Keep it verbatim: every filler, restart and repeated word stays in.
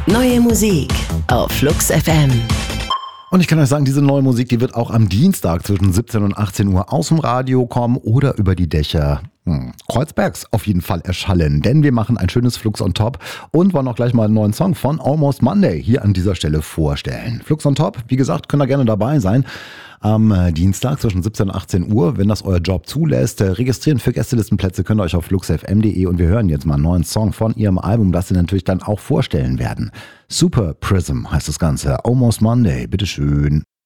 Neue Musik auf Flux F M. Und ich kann euch sagen, diese neue Musik, die wird auch am Dienstag zwischen siebzehn und achtzehn Uhr aus dem Radio kommen oder über die Dächer hm, Kreuzbergs auf jeden Fall erschallen. Denn wir machen ein schönes Flux on Top und wollen auch gleich mal einen neuen Song von Almost Monday hier an dieser Stelle vorstellen. Flux on Top, wie gesagt, könnt ihr gerne dabei sein. Am Dienstag zwischen siebzehn und achtzehn Uhr, wenn das euer Job zulässt. Registrieren für Gästelistenplätze könnt ihr euch auf flux f m punkt de und wir hören jetzt mal einen neuen Song von ihrem Album, das sie natürlich dann auch vorstellen werden. Super Prism heißt das Ganze. Almost Monday, bitteschön.